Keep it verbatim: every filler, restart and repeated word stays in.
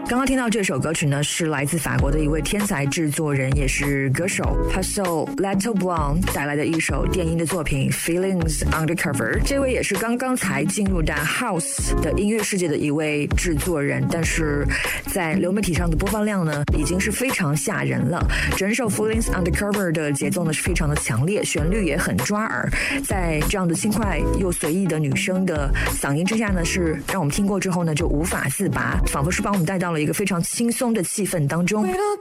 刚刚听到这首歌曲呢，是来自法国的一位天才制作人，也是歌手 Pascal Letoblanc 带来的一首电音的作品 Feelings Undercover。 这位也是刚刚才进入到 House 的音乐世界的一位制作人，但是在流媒体上的播放量呢，已经是非常吓人了。整首 Feelings Undercover 的节奏呢是非常的强烈，旋律也很抓耳，在这样的轻快又随意的女生的嗓音之下呢，是让我们听过之后呢就无法自拔，仿佛是把我们带到了一个非常轻松的气氛当中。